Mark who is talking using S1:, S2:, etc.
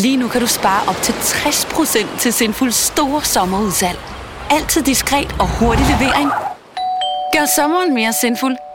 S1: Lige nu kan du spare op til 60% til Sinfuls store sommerudsalg. Altid diskret og hurtig levering. Gør sommeren mere sinful